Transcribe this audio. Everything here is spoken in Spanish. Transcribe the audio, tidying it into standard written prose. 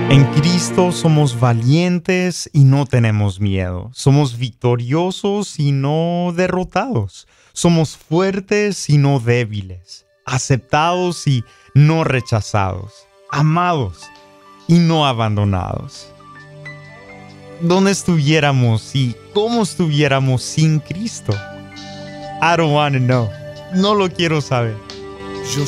En Cristo somos valientes y no tenemos miedo. Somos victoriosos y no derrotados. Somos fuertes y no débiles. Aceptados y no rechazados. Amados y no abandonados. ¿Dónde estuviéramos y cómo estuviéramos sin Cristo? I don't want to know. No lo quiero saber.